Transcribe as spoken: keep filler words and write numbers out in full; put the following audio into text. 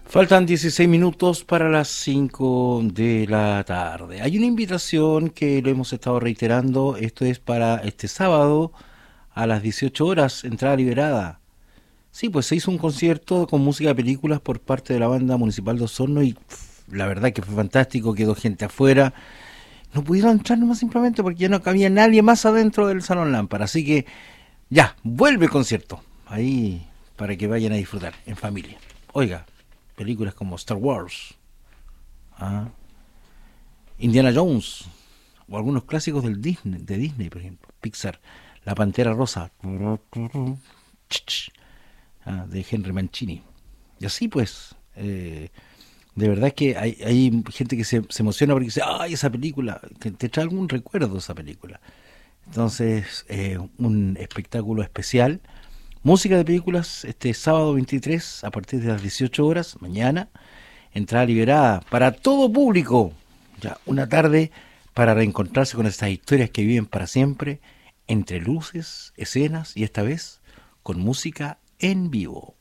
Faltan dieciséis minutos para las cinco de la tarde. Hay una invitación que lo hemos estado reiterando. Esto es para este sábado a las dieciocho horas, entrada liberada. Sí, pues se hizo un concierto con música de películas por parte de la banda municipal de Osorno y pff, la verdad que fue fantástico. Quedó gente afuera. No pudieron entrar nomás simplemente porque ya no cabía nadie más adentro del Salón Lámpara. Así que ya, vuelve el concierto. Ahí para que vayan a disfrutar en familia. Oiga, películas como Star Wars, ¿ah? Indiana Jones o algunos clásicos del Disney, de Disney, por ejemplo, Pixar, La Pantera Rosa, ¿ah? De Henry Mancini. Y así pues, eh, de verdad que hay, hay gente que se, se emociona porque dice, ay, esa película, que te trae algún recuerdo esa película. Entonces, eh, un espectáculo especial. Música de películas este sábado veintitrés a partir de las dieciocho horas, mañana. Entrada liberada para todo público. Ya, una tarde para reencontrarse con estas historias que viven para siempre, entre luces, escenas y esta vez con música en vivo.